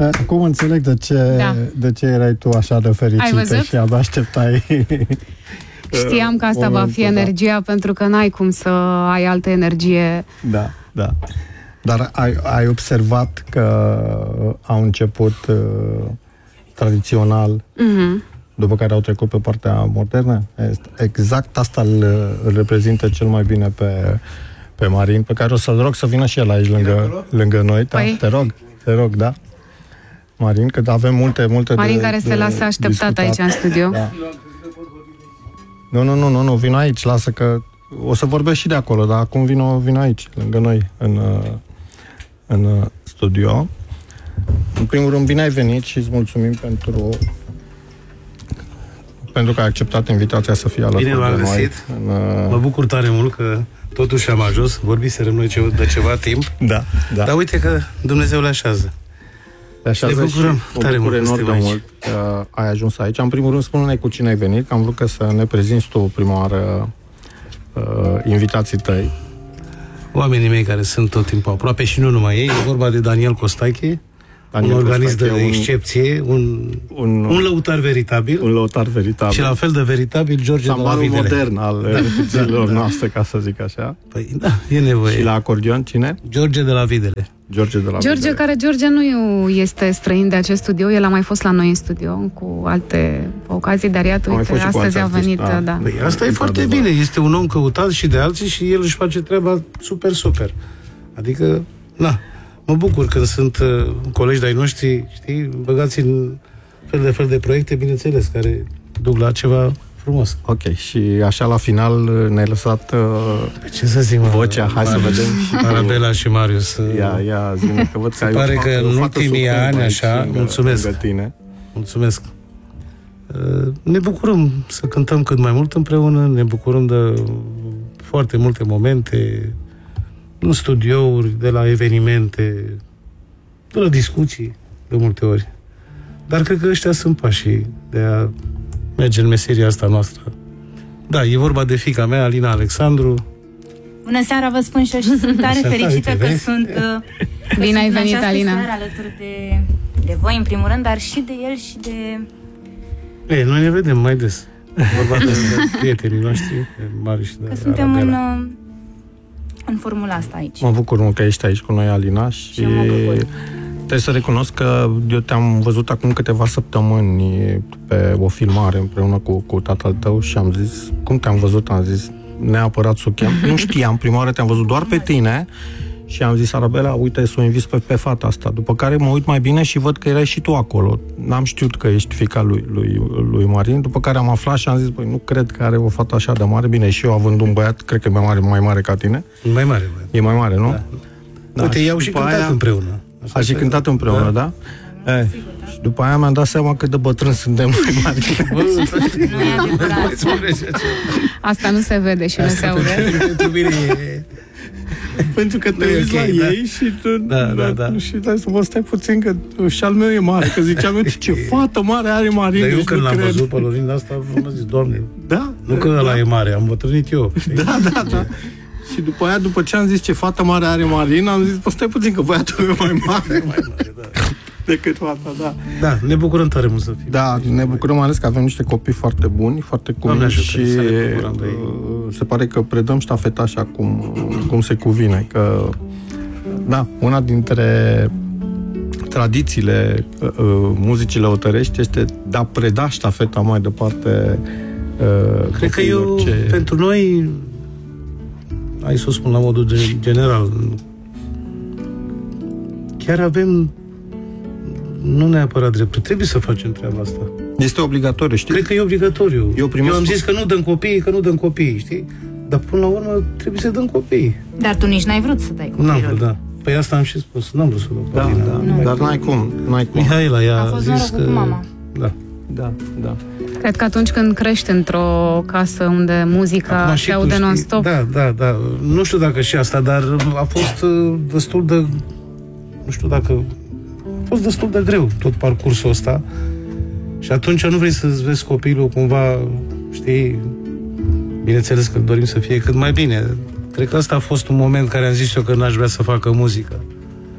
Acum înțeleg de ce erai tu așa de fericită și abia așteptai. Știam că asta va fi energia, pentru că n-ai cum să ai altă energie. Da, da. Dar ai observat că au început tradițional, după care au trecut pe partea modernă? Exact asta îl reprezintă cel mai bine pe Marin, pe care o să-l rog să vină și el aici lângă noi. Păi? Te rog, da. Marin, că avem multe Marin care se lasă așteptat aici în studio. Da. Nu, vino aici, lasă că o să vorbesc și de acolo, dar acum vino aici, lângă noi, în studio. În primul rând, bine ai venit și îți mulțumim pentru că ai acceptat invitația să fii alături de noi. Bine v-am găsit. Mă bucur tare mult că totuși am ajuns. Vorbiserăm noi de ceva timp. Da. Dar uite că Dumnezeu le așează. Ne bucurăm tare mult că ai ajuns aici. În primul rând, spune-ne cu cine ai venit, că am vrut să ne prezinți tu prima oară invitații tăi. Oamenii mei care sunt tot timpul aproape și nu numai ei. E vorba de Daniel Costache, un organist de excepție, un lăutar veritabil. Un lăutar veritabil. Și la fel de veritabil George de la Videle. Modern al zilelor noastre, ca să zic așa. Păi da, e nevoie. Și la acordion cine? George de la Videle. George nu este străin de acest studio, el a mai fost la noi în studio cu alte ocazii, dar iată, uite, astăzi a venit, da. Păi asta e foarte bine, este un om căutat și de alții și el își face treaba super. Adică, mă bucur când sunt colegi de-ai noștri, știi, băgați în fel de proiecte, bineînțeles, care duc la ceva frumos. Ok, și așa la final ne-ai lăsat ce să zic, vocea, hai să vedem. Arabela și Marius. Ia zi-ne, că văd că ai pare că în ultimii ani, așa, mulțumesc. Mulțumesc. Ne bucurăm să cântăm cât mai mult împreună, ne bucurăm de foarte multe momente, în studiouri, de la evenimente, de la discuții, de multe ori. Dar cred că ăștia sunt pașii de a merge în meseria asta noastră. Da, e vorba de fiica mea, Alina Alexandru. Bună seara, vă spun și eu și sunt tare fericită că sunt bine ai venit, Alina, alături de voi, în primul rând, dar și de el și de... Noi ne vedem mai des. Vorba de prietenii noștri, de Mari și de că suntem în formula asta aici. Mă bucur mult că ești aici cu noi, Alina, și trebuie să recunosc că eu te-am văzut acum câteva săptămâni pe o filmare împreună cu tatăl tău și am zis, cum te-am văzut? Am zis, neapărat să o chem. Nu știam, prima oară te-am văzut doar pe tine și am zis, Arabela, uite, să o inviți pe fata asta. După care mă uit mai bine și văd că erai și tu acolo. N-am știut că ești fiica lui Marin, după care am aflat și am zis, băi, nu cred că are o fată așa de mare. Bine, și eu având un băiat, cred că e mai mare ca tine. Mai mare. E mai mare, nu? Da. Uite, i-au și cântat împreună. A și cântat împreună, da? Și după aia mi-am dat seama cât de bătrâni suntem mai mari. Nu e adevărat. Asta nu se vede și nu se aude. Pentru mine pentru că te uiți la ei și tu... Și dai să vă stai puțin, că și al meu e mare. Că ziceam, ce fată mare are Marin. Dar eu când l-am văzut pe Lorin asta, am zis, Doamne, nu că ăla e mare, am bătrânit eu. Da. Și după aia, după ce am zis ce fată mare are Marin, am zis, stai puțin, că băiatul e mai mare. Decât fata, da. Da, ne bucurăm tare mult să fim. Da, ne bucurăm ales că avem niște copii foarte buni, foarte cuminți și se pare că predăm ștafeta așa cum se cuvine. Că, da, una dintre tradițiile muzicii lăutărești este de a preda ștafeta mai departe. Cred că pentru noi, hai să o spun la modul general, chiar avem nu neapărat dreptul. Trebuie să facem treaba asta. Este obligatoriu, știi? Cred că e obligatoriu. Eu am zis că nu dăm copiii, știi? Dar până la urmă trebuie să dăm copiii. Dar tu nici n-ai vrut să dai copilul. N-am vrut, da. Păi asta am și spus. N-am vrut să dau copii. Dar n-ai cum. Mihaela a fost zis că... cu mama. Da. Cred că atunci când crești într-o casă unde muzica se aude non-stop... Da. Nu știu dacă și asta, dar a fost destul de... Nu știu dacă... A fost destul de greu tot parcursul ăsta și atunci nu vrei să-ți vezi copilul cumva, știi, bineînțeles că dorim să fie cât mai bine. Cred că ăsta a fost un moment în care am zis eu că n-aș vrea să facă muzică.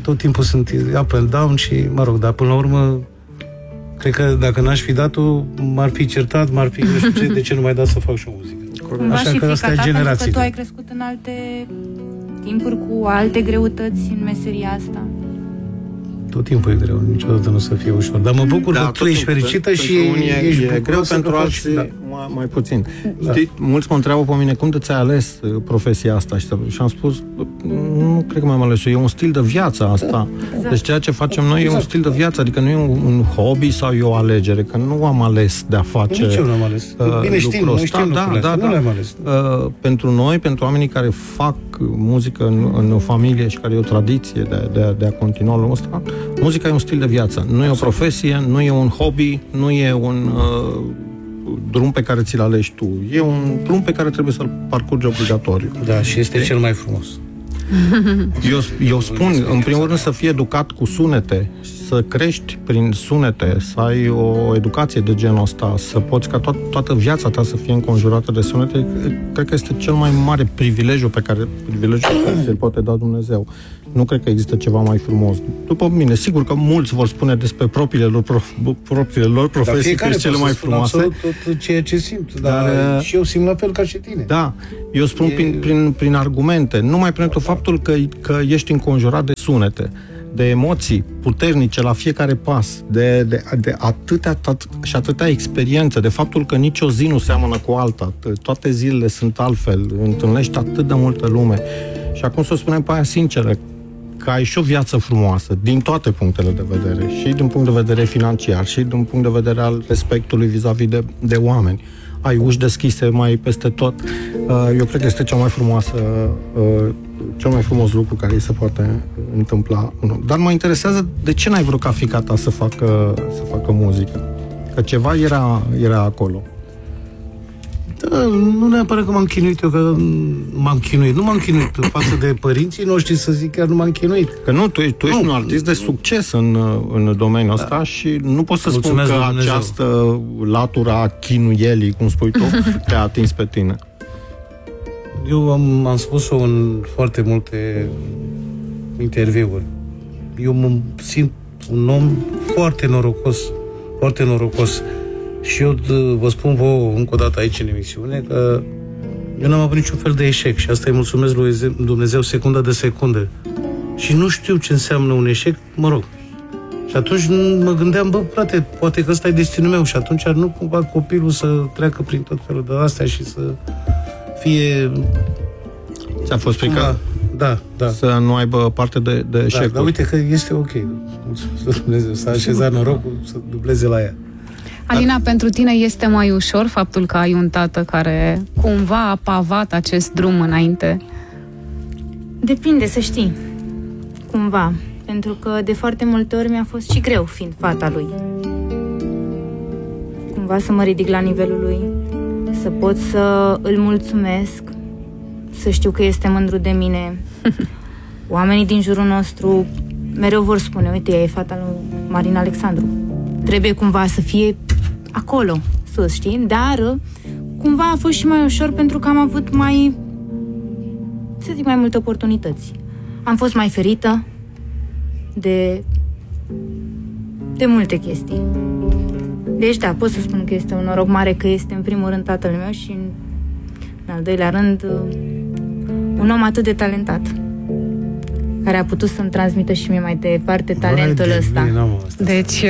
tot timpul sunt up and down și, mă rog, dar până la urmă, cred că dacă n-aș fi dat-o, m-ar fi certat, m-ar fi, nu știu ce, de ce nu mai dat să fac și o muzică. Așa că asta e generație. Pentru că tu ai crescut în alte timpuri cu alte greutăți în meseria asta. Tot timpul e greu, niciodată nu o să fie ușor. Dar mă bucur că tu ești fericită și e greu pentru alții mai puțin. Da. Știi, mulți mă întreabă pe mine, cum de ți-ai ales profesia asta? Și am spus, nu cred că m-am ales-o, e un stil de viață asta. Exact. Deci ceea ce facem noi e un stil de viață, adică nu e un hobby sau e o alegere, că nu am ales de a face. Nici eu nu am ales. Bine știm, noi știm lucrurile astea, nu le-am ales. Pentru noi, pentru oamenii care fac muzică în familie și care e o tradiție de a continua lucrul ăsta, muzica e un stil de viață, nu e o profesie, nu e un hobby, nu e un drum pe care ți-l alegi tu. E un drum pe care trebuie să-l parcurgi obligatoriu. Da, și este cel mai frumos. Eu spun, în primul rând, să fii educat cu sunete, să crești prin sunete, să ai o educație de genul ăsta, să poți ca toată viața ta să fie înconjurată de sunete. Cred că este cel mai mare privilegiu pe care se poate da Dumnezeu. Nu cred că există ceva mai frumos. După mine, sigur că mulți vor spune despre propriile lor profesii că cele mai frumoase. Tot ceea ce simt, dar și eu simt la fel ca și tine. Da, eu spun prin argumente, numai pentru faptul că ești înconjurat de sunete, de emoții puternice la fiecare pas, de atâtea experiențe, de faptul că nicio zi nu seamănă cu alta, toate zilele sunt altfel, întâlnești atât de multă lume. Și acum să o spunem pe aia sinceră, că ai și o viață frumoasă, din toate punctele de vedere, și din punct de vedere financiar, și din punct de vedere al respectului vis-a-vis de oameni. Ai uși deschise mai peste tot. Eu cred că este cel mai frumos lucru care îi se poate întâmpla. Dar mă interesează de ce n-ai vrut ca fiica ta să facă muzică? Că ceva era acolo. Da, nu neapărat că m-am chinuit eu, că nu m-am chinuit față de părinții noștri, să zic, chiar nu m-am chinuit. Că nu, tu ești un artist de succes în domeniul ăsta și nu pot să spun că această latură a chinuielii, cum spui tu, te-a atins pe tine. Eu am spus-o în foarte multe interviuri. Eu mă simt un om foarte norocos, foarte norocos. Și eu vă spun vouă încă o dată aici în emisiune că eu n-am avut niciun fel de eșec și asta îi mulțumesc lui Dumnezeu secundă de secundă. Și nu știu ce înseamnă un eșec, mă rog. Și atunci mă gândeam, bă, frate, poate că ăsta e destinul meu și atunci nu cumva copilul să treacă prin tot felul de astea și să fie... Ți-a fost frică? Da. Să nu aibă parte de eșecuri. Dar uite că este ok. Mulțumesc Dumnezeu, s-a așezat norocul să dubleze la ea. Alina, pentru tine este mai ușor faptul că ai un tată care cumva a pavat acest drum înainte? Depinde, să știi. Cumva. Pentru că de foarte multe ori mi-a fost și greu, fiind fata lui. Cumva să mă ridic la nivelul lui, să pot să îl mulțumesc, să știu că este mândru de mine. Oamenii din jurul nostru mereu vor spune, uite, ea e fata lui Marin Alexandru. Trebuie cumva să fie acolo, sus, știi? Dar cumva a fost și mai ușor pentru că am avut mai multe oportunități. Am fost mai ferită de multe chestii. Deci da, pot să spun că este un noroc mare că este în primul rând tatăl meu și în al doilea rând un om atât de talentat care a putut să-mi transmită și mie mai departe talentul ăsta. Deci...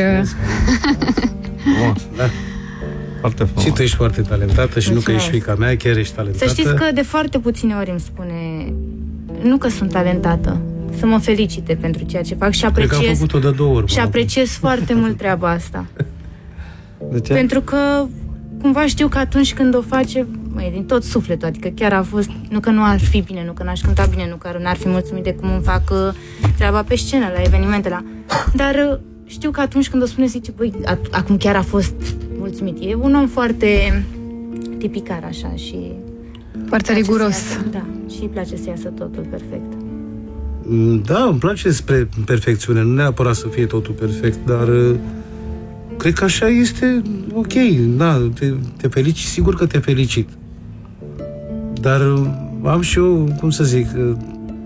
Da. Foarte frumos. Și tu ești foarte talentată și nu că ești fiica mea, chiar ești talentată. Să știți că de foarte puține ori îmi spune nu că sunt talentată, să mă felicite pentru ceea ce fac și apreciez. Cred că am făcut-o de 2 ori. Și apreciez foarte mult treaba asta. De ce? Pentru că cumva știu că atunci când o face, din tot sufletul, adică chiar a fost, nu că nu ar fi bine, nu că n-aș cânta bine, nu că n-ar fi mulțumit de cum îmi fac treaba pe scenă, la evenimentele, dar știu că atunci când o spune, zice, băi, acum chiar a fost mulțumit. E un om foarte tipicar, așa, și... Foarte riguros. Da, și îi place să iasă totul perfect. Da, îmi place spre perfecțiune, nu neapărat să fie totul perfect, dar cred că așa este ok, da, te felicit, sigur că te felicit. Dar am și eu, cum să zic,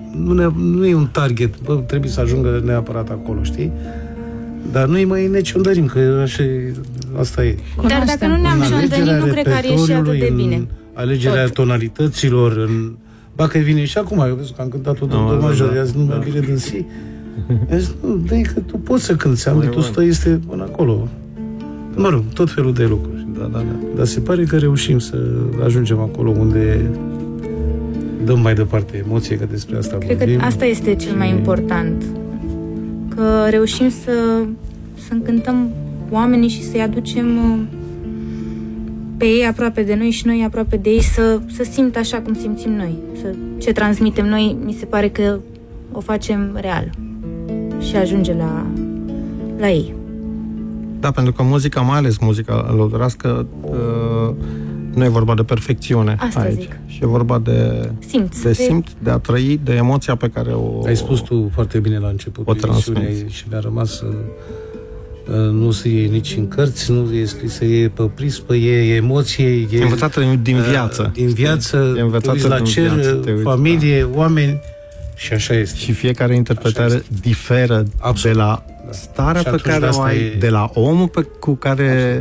nu e un target, trebuie să ajungă neapărat acolo, știi? Dar noi mai ne ciondărim, că așa, asta e. Dar dacă nu ne-am ciondărit, nu cred că ar ieși atât de bine. Alegerea tonalităților, ba că vine și acum, eu văzut că am cântat-o de major, azi nu mai bine din si. Nu, dă-i că tu poți să cânti, ambitul ăsta este până acolo. Mă rog, tot felul de lucruri. Da. Dar se pare că reușim să ajungem acolo unde dăm mai departe emoție, că despre asta vorbim. Cred că asta este cel mai important. Că reușim să încântăm oamenii și să-i aducem pe ei aproape de noi și noi aproape de ei, să simtă așa cum simțim noi. Ce transmitem noi, mi se pare că o facem real și ajunge la ei. Da, pentru că muzica, mai ales muzica lăudărească, nu e vorba de perfecțiune. Asta aici. Zic. Și e vorba de simț, de a trăi, de emoția pe care o... Ai spus tu foarte bine la început emisiunii și mi-a rămas nu se iei nici în cărți, nu e scris să iei pe prispă, e emoție, e învățată din viață. Din viață, te uiți la cer, familie, oameni și așa este. Și fiecare interpretare diferă de la starea pe care o ai, de la omul cu care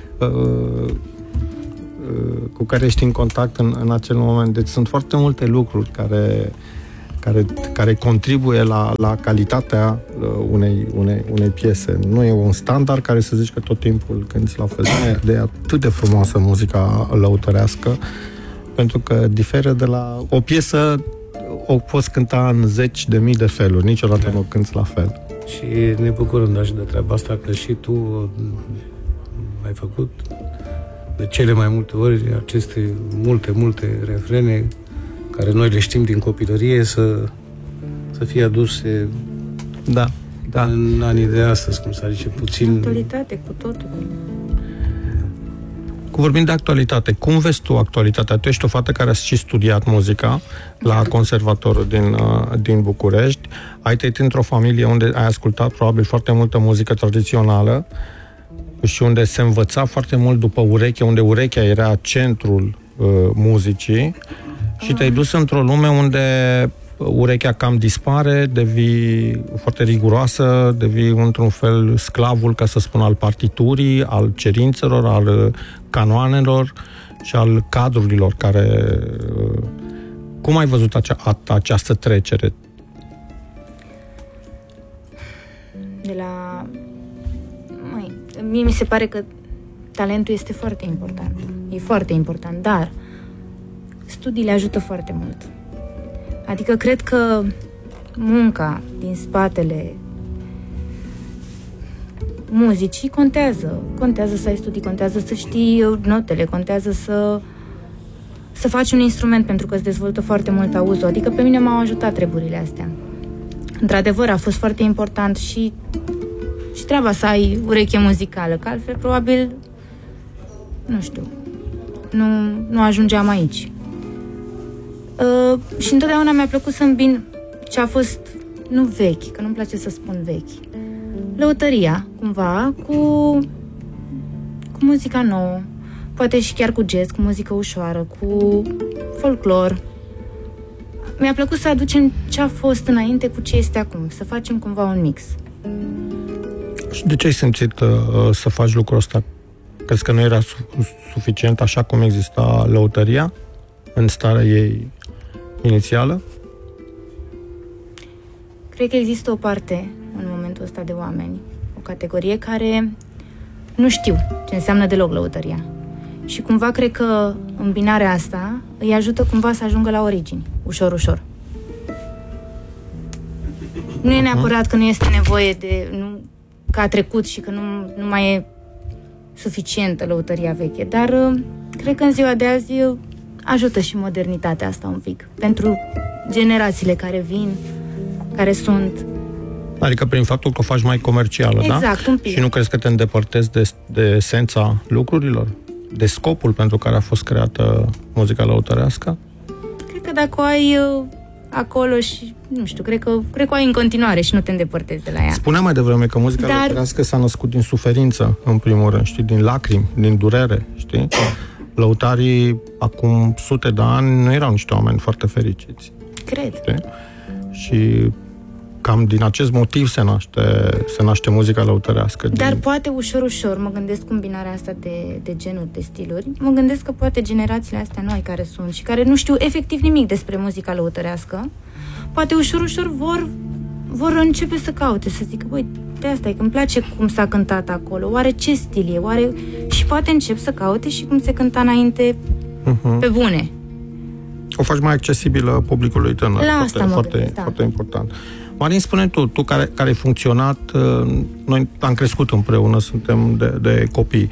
ești în contact în acel moment. Deci sunt foarte multe lucruri care contribuie la calitatea unei piese. Nu e un standard care să zici că tot timpul cânti la fel. De atât de frumoasă muzica lăutărească, pentru că diferă de la... O piesă o poți cânta în 10.000 de feluri, niciodată nu o cânti la fel. Și ne bucurăm și de treaba asta, că și tu ai făcut de cele mai multe ori aceste multe refrene care noi le știm din copilărie să fie aduse în anii de astăzi, cum s-ar zice, puțin... Actualitate cu totul. Vorbind de actualitate, cum vezi tu actualitatea? Tu ești o fată care a și studiat muzica la conservatorul din București. Ai trăit într-o familie unde ai ascultat probabil foarte multă muzică tradițională și unde se învăța foarte mult după ureche, unde urechea era centrul muzicii și te-ai dus într-o lume unde urechea cam dispare, devii foarte riguroasă, devii într-un fel sclavul, ca să spun, al partiturii, al cerințelor, al canoanelor și al cadrurilor care... Cum ai văzut această trecere? Mie mi se pare că talentul este foarte important. E foarte important, dar studiile ajută foarte mult. Adică cred că munca din spatele muzicii contează. Contează să ai studii, contează să știi notele, contează să faci un instrument, pentru că îți dezvoltă foarte mult auzul. Adică pe mine m-au ajutat treburile astea. Într-adevăr, a fost foarte important și treaba să ai ureche muzicală, că altfel probabil, nu știu, nu ajungeam aici. Și întotdeauna mi-a plăcut să îmbin ce a fost, nu vechi, că nu-mi place să spun vechi, lăutăria, cumva, cu muzica nouă, poate și chiar cu jazz, cu muzică ușoară, cu folclor. Mi-a plăcut să aducem ce a fost înainte cu ce este acum, să facem cumva un mix. Și de ce ai simțit să faci lucrul ăsta? Crezi că nu era suficient așa cum exista lăutăria în starea ei inițială? Cred că există o parte în momentul ăsta de oameni, o categorie care nu știu ce înseamnă deloc lăutăria. Și cumva cred că îmbinarea asta îi ajută cumva să ajungă la origini, ușor. Nu e neapărat că nu este nevoie de... că a trecut și că nu mai e suficientă lăutăria veche, dar cred că în ziua de azi ajută și modernitatea asta un pic, pentru generațiile care vin, care sunt... Adică prin faptul că o faci mai comercială, exact, da? Exact, un pic. Și nu crezi că te îndepărtezi de esența lucrurilor? De scopul pentru care a fost creată muzica lăutărească? Cred că dacă o ai acolo și, nu știu, cred că o ai în continuare și nu te îndepărtezi de la ea. Spuneam mai devreme că muzica lăutărească s-a născut din suferință, în primul rând, știi? Din lacrimi, din durere, știi? Lăutarii, acum sute de ani, nu erau niște oameni foarte fericiți. Cred. Știi? Și cam din acest motiv se naște muzica lăutărească. Dar poate ușor, mă gândesc combinarea asta de genuri, de stiluri, mă gândesc că poate generațiile astea noi care sunt și care nu știu efectiv nimic despre muzica lăutărească, poate ușor vor începe să caute, să zică, băi, de asta e că îmi place cum s-a cântat acolo, oare ce stil e, oare... Și poate încep să caute și cum se cânta înainte pe bune. O faci mai accesibilă publicului tânăr. La asta mă gândesc, da. Foarte important. Marin, spune tu care ai funcționat, noi am crescut împreună, suntem de copii.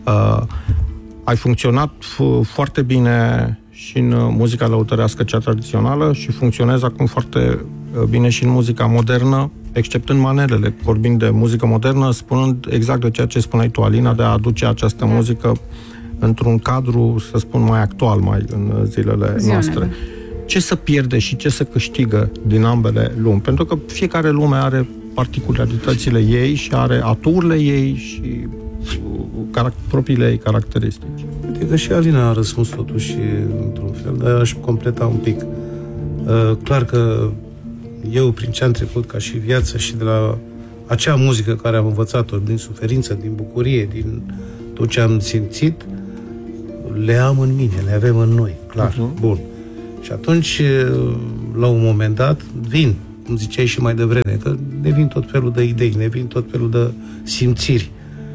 Ai funcționat foarte bine și în muzica lăutărească, cea tradițională, și funcționezi acum foarte bine și în muzica modernă, exceptând manelele, vorbind de muzică modernă, spunând exact de ceea ce spuneai tu, Alina, de a aduce această muzică într-un cadru, să spun, mai actual, mai în zilele noastre. Ce se pierde și ce se câștigă din ambele lumi? Pentru că fiecare lume are particularitățile ei și are aturile ei și propriile ei caracteristici. Uite că și Alina a răspuns totuși într-un fel, dar aș completa un pic. Clar că eu, prin ce am trecut ca și viață și de la acea muzică care am învățat-o, din suferință, din bucurie, din tot ce am simțit, le am în mine, le avem în noi, clar, bun. Și atunci, la un moment dat, vin, cum ziceai și mai devreme, că ne vin tot felul de idei, ne vin tot felul de simțiri.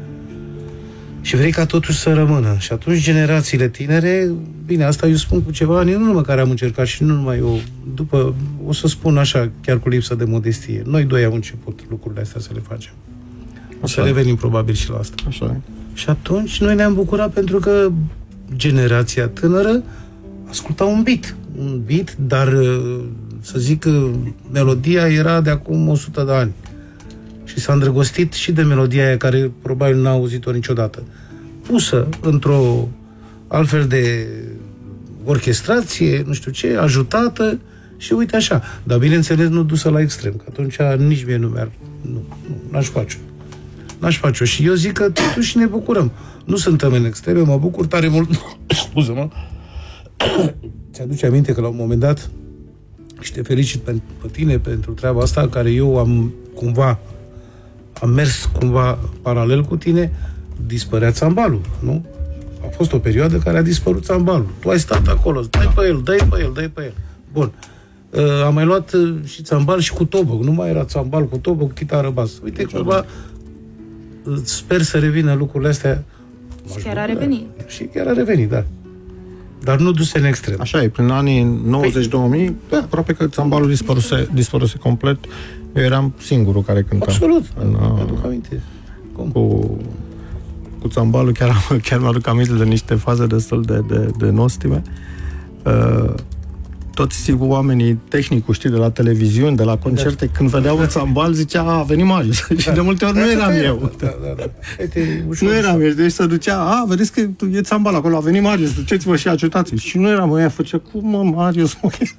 Și vrei ca totuși să rămână. Și atunci generațiile tinere, bine, asta eu spun cu ceva ani, nu numai care am încercat și nu numai eu, după, o să spun așa, chiar cu lipsă de modestie, noi doi am început lucrurile astea să le facem. O să revenim probabil și la asta. Așa e. Și atunci noi ne-am bucurat pentru că generația tânără asculta un beat, dar să zic că melodia era de acum 100 de ani. Și s-a îndrăgostit și de melodia aia care probabil n-a auzit-o niciodată. Pusă într-o altfel de orchestrație, nu știu ce, ajutată și uite așa. Dar bineînțeles nu dusă la extrem, că atunci nici mie nu mi-ar... N-aș face-o. Și eu zic că totuși ne bucurăm. Nu suntem în extreme, mă bucur tare mult. Scuză-mă. Ți-aduce aminte că la un moment dat, și te felicit pe tine pentru treaba asta, care eu am mers cumva paralel cu tine, dispărea țambalul, nu? A fost o perioadă care a dispărut țambalul. Tu ai stat acolo, dai pe el. Bun. Am mai luat și țambal și cu toboc. Nu mai era țambal cu toboc, chitară, bas. Uite, cumva sper să revină lucrurile astea. Și chiar a revenit. Și chiar a revenit, da. Dar nu duse în extrem. Așa e, prin anii 90-2000, aproape că țambalul dispăruse complet. Eu eram singurul care cânta. Absolut, mi-aduc aminte. Cu țambalul chiar mi-aduc aminte de niște faze destul de nostime. Toți oamenii tehnici, știi, de la televiziuni, de la concerte, când vedeau un țambal, zicea, a venit Marius. Și de multe ori nu eram eu. Nu eram eu. Deci se ducea, vedeți că e țambal acolo, a venit Marius, duceți-vă și ajutați. Și nu eram eu, făcea, cum mă, Marius?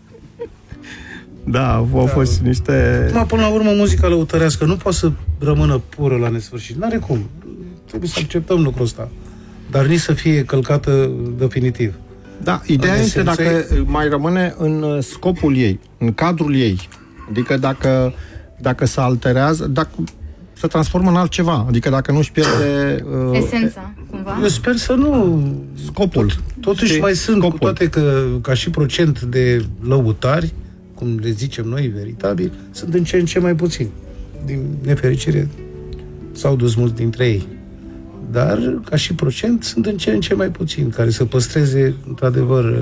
Da, au fost niște... Până la urmă, muzica lăutărească nu poate să rămână pură la nesfârșit. N-are cum. Trebuie să acceptăm lucrul ăsta. Dar nici să fie călcată definitiv. Da, ideea este dacă mai rămâne în scopul ei, în cadrul ei. Adică dacă se alterează, dacă se transformă în altceva. Adică dacă nu-și pierde... esența, cumva? Eu sper să nu... Scopul. Totuși mai sunt, cu toate că ca și procent de lăutari, cum le zicem noi, veritabil, sunt în ce în ce mai puțini. Din nefericire s-au dus mulți dintre ei. Dar, ca și procent, sunt în ce în ce mai puțini, care să păstreze, într-adevăr,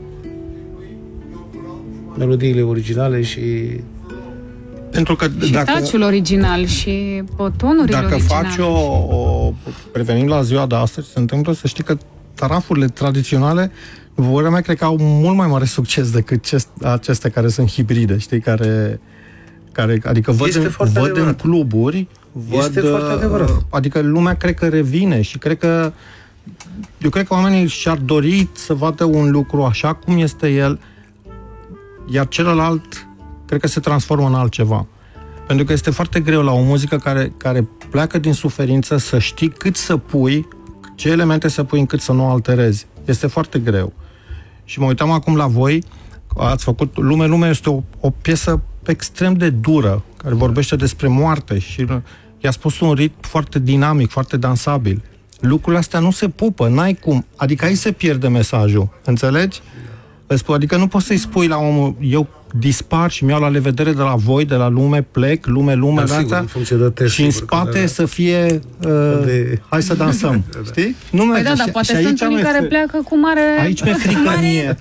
melodiile originale și... Pentru că și touch-ul original și tonurile originale. Dacă faci revenind la ziua de astăzi, se întâmplă, să știi că tarafurile tradiționale, vor mai cred că au mult mai mare succes decât acestea care sunt hibride, știi, care adică văd în cluburi, este foarte adevărat. Adică lumea cred că revine și eu cred că oamenii și-ar dori să vadă un lucru așa cum este el, iar celălalt cred că se transformă în altceva. Pentru că este foarte greu la o muzică care pleacă din suferință să știi cât să pui, ce elemente să pui încât să nu alterezi. Este foarte greu. Și mă uitam acum la voi, ați făcut Lume este o piesă extrem de dură, care vorbește despre moarte și i-a spus un ritm foarte dinamic, foarte dansabil. Lucrurile astea nu se pupă, n-ai cum. Adică aici se pierde mesajul, înțelegi? Adică nu poți să-i spui la omul, eu dispar și mi-au la revedere de la voi, de la lume, plec, lume, da, de asta, și în spate să fie hai să dansăm, știi? Nu păi da, dar poate sunt unii care pleacă cu mare... Aici mi-e frică mie,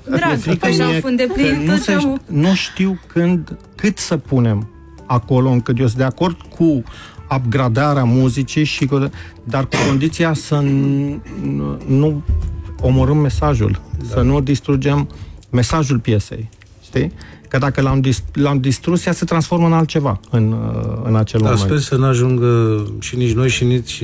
nu știu cât să punem acolo, încât eu sunt de acord cu upgradarea muzicii, dar cu condiția să nu omorâm mesajul, să nu distrugem mesajul piesei, știi? Că dacă l-am distrus, ea se transformă în altceva în acel moment. Sper să nu ajungă și nici noi și nici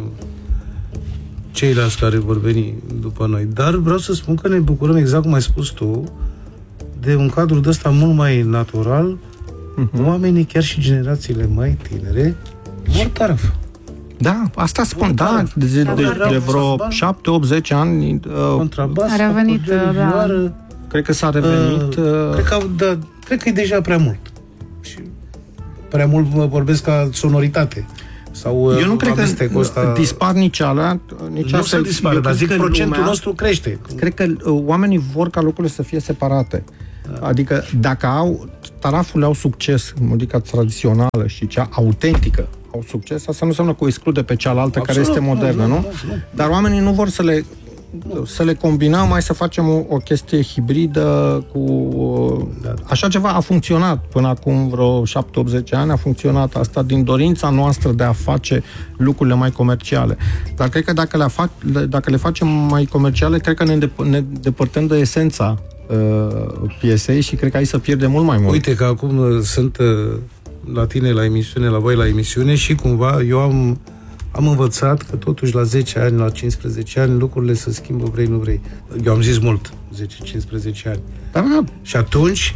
ceilalți care vor veni după noi. Dar vreau să spun că ne bucurăm, exact cum ai spus tu, de un cadru de ăsta mult mai natural. Oamenii, chiar și generațiile mai tinere, vor taraf. Da, asta spun, da, de vreo 7, 8, 10 ani contrabas, a revenit, cred că s-a revenit. Cred că e deja prea mult. Și prea mult vorbesc ca sonoritate. Sau eu nu cred că dispar nici alea. Nu se dispare, dar zic procentul nostru crește. Cred că oamenii vor ca lucrurile să fie separate. Da. Adică dacă tarafurile au succes, muzica tradițională și cea autentică au succes, asta nu înseamnă că o exclude pe cealaltă. Absolut, care este modernă, nu? Dar oamenii nu vor să le combinăm, mai să facem o chestie hibridă cu... Așa ceva a funcționat până acum vreo 7-80 ani, a funcționat asta din dorința noastră de a face lucrurile mai comerciale. Dar cred că dacă le facem mai comerciale, cred că ne depărtăm de esența piesei și cred că aici să pierde mult mai mult. Uite că acum sunt la tine la emisiune, la voi la emisiune și cumva eu am învățat că totuși la 10 ani, la 15 ani lucrurile se schimbă, vrei, nu vrei. Eu am zis mult, 10-15 ani. Da. Și atunci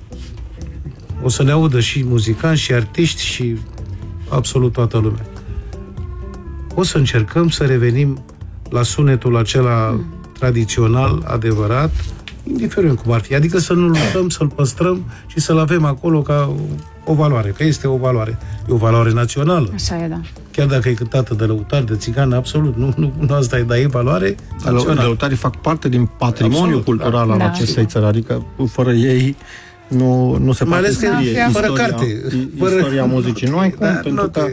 o să ne audă și muzicanți, și artiști, și absolut toată lumea. O să încercăm să revenim la sunetul acela tradițional, adevărat, indiferent cum ar fi. Adică să nu luptăm, să-l păstrăm și să-l avem acolo ca o valoare, că este o valoare. E o valoare națională. Așa e, da. Chiar dacă e cântată de lăutari, de țigan, absolut, nu asta e, dar e valoare națională. Lăutarii fac parte din patrimoniul cultural al acestei țări, adică fără ei nu se poate scrie fără carte, istoria muzicii. Nu ai cum, pentru că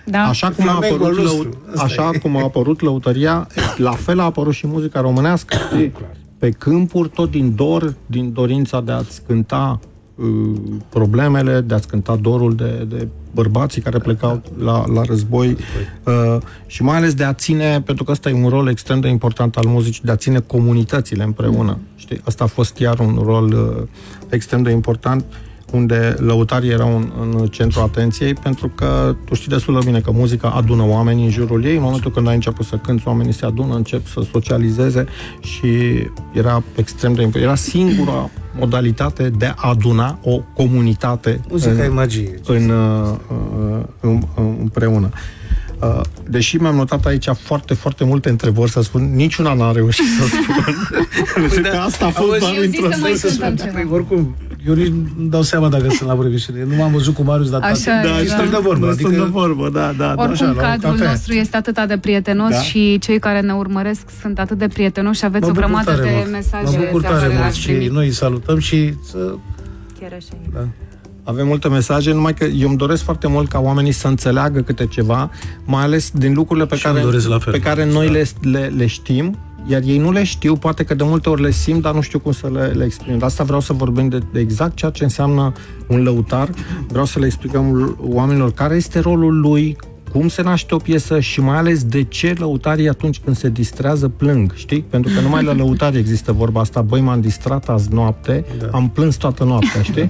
așa cum a apărut lăutăria, la fel a apărut și muzica românească. Pe câmpuri, tot din dorința de a-ți cânta problemele, de a-ți cânta dorul de bărbații care plecau la război și mai ales de a ține, pentru că ăsta e un rol extrem de important al muzicii, de a ține comunitățile împreună. Știi? Ăsta a fost chiar un rol extrem de important, unde lăutarii erau în centrul atenției, pentru că tu știi destul de bine că muzica adună oamenii în jurul ei. În momentul când ai început să cânti, oamenii se adună, încep să socializeze și era extrem de important. Era singura modalitate de a aduna o comunitate. Muzica e magie. Împreună. Deși mi-am notat aici foarte, foarte multe întrebări să spun, niciuna n-a reușit să spun. Că asta a fost doar într-o oricum, eu nici nu dau seama dacă sunt la emisiune. Nu m-am văzut cu Marius, dar stăm de vorbă. Stăm de vorbă, da. Oricum, cadrul nostru este atât de prietenos și cei care ne urmăresc sunt atât de prietenoși și aveți o grămadă de mesaje. Mă bucur tare mult și noi salutăm și să... Chiar așa e. Da. Avem multe mesaje, numai că eu îmi doresc foarte mult ca oamenii să înțeleagă câte ceva, mai ales din lucrurile pe care noi le știm, iar ei nu le știu, poate că de multe ori le simt, dar nu știu cum să le exprim. De asta vreau să vorbim de exact ceea ce înseamnă un lăutar, vreau să le explicăm oamenilor care este rolul lui, cum se naște o piesă și mai ales de ce lăutarii atunci când se distrează plâng, știi? Pentru că numai la lăutari există vorba asta, băi, m-am distrat azi noapte, am plâns toată noaptea, știi?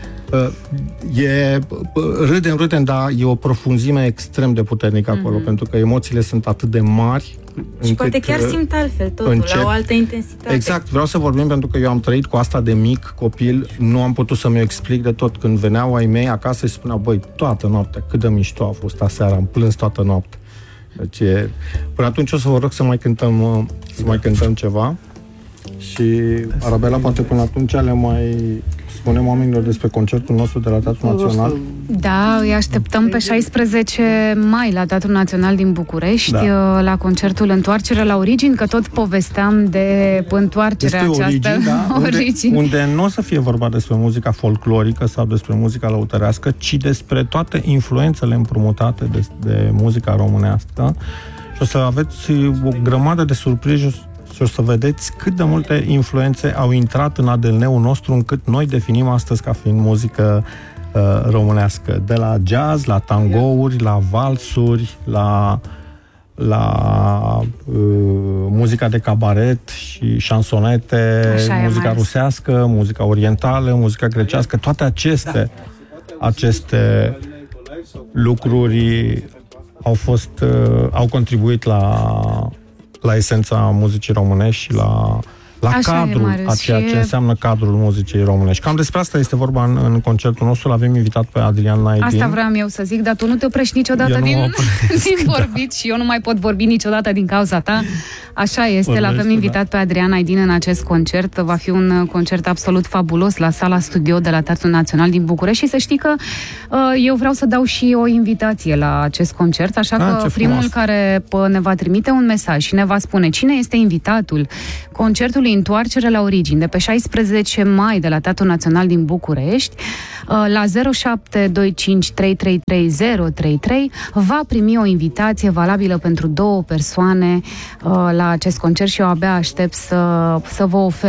Râdem, dar e o profunzime extrem de puternică acolo, pentru că emoțiile sunt atât de mari. Și poate chiar simt altfel totul, la o altă intensitate. Exact, vreau să vorbim pentru că eu am trăit cu asta de mic copil, nu am putut să mi-o explic de tot. Când veneau ai mei acasă și spuneau, băi, toată noaptea, cât de mișto a fost aseară, am plâns toată noaptea. Deci, până atunci o să vă rog să mai cântăm ceva. Și Arabela, poate până atunci le mai spunem oamenilor despre concertul nostru de la Teatrul Național. Da, îi așteptăm pe 16 mai la Teatrul Național din București, la concertul Întoarcere la Origini, că tot povesteam de întoarcerea aceasta. Origini, unde nu o să fie vorba despre muzica folclorică sau despre muzica lăutărească, ci despre toate influențele împrumutate de muzica românească. Și o să aveți o grămadă de surprize și o să vedeți cât de multe influențe au intrat în ADN-ul nostru, încât noi definim astăzi ca fiind muzică românească. De la jazz, la tangouri, la valsuri, la muzica de cabaret și șansonete, muzica rusească, muzica orientală, muzica grecească, toate aceste lucruri au contribuit la esența muzicii românești și la cadrul, a ceea ce înseamnă cadrul muzicii românești. Cam despre asta este vorba în concertul nostru. L-avem invitat pe Adrian Naidin. Asta vreau eu să zic, dar tu nu te oprești niciodată din vorbit și eu nu mai pot vorbi niciodată din cauza ta. Așa este, l-avem invitat pe Adrian Naidin în acest concert. Va fi un concert absolut fabulos la Sala Studio de la Teatrul Național din București și să știi că eu vreau să dau și o invitație la acest concert, așa că primul care ne va trimite un mesaj și ne va spune cine este invitatul concertului Întoarcere la Origini de pe 16 mai de la Teatrul Național din București la 0725333033 va primi o invitație valabilă pentru 2 persoane la acest concert și eu abia aștept să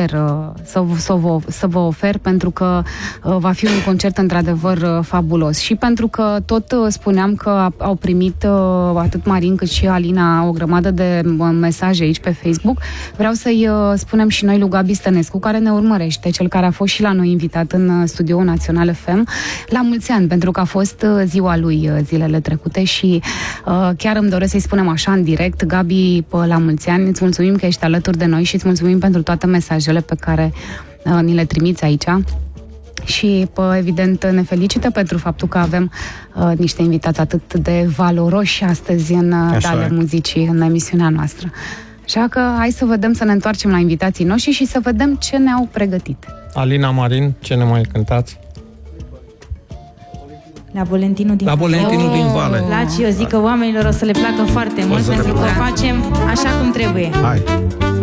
vă ofer pentru că va fi un concert într-adevăr fabulos și pentru că tot spuneam că au primit atât Marin cât și Alina o grămadă de mesaje aici pe Facebook. Vreau să-i spunem și noi lui Gabi Stănescu, care ne urmărește, cel care a fost și la noi invitat în Studioul Național FM, la mulți ani, pentru că a fost ziua lui zilele trecute și chiar îmi doresc să-i spunem așa în direct, Gabi, la mulți ani, îți mulțumim că ești alături de noi și îți mulțumim pentru toate mesajele pe care ni le trimiți aici. Și, evident, ne felicită pentru faptul că avem niște invitați atât de valoroși astăzi în Dale Muzicii, în emisiunea noastră. Așa că hai să vedem, să ne întoarcem la invitații noștri și să vedem ce ne-au pregătit. Alina, Marin, ce ne mai cântați? La Bolentinul din Vale. Place, eu zic că oamenilor o să le placă foarte mult pentru că o facem așa cum trebuie. Hai!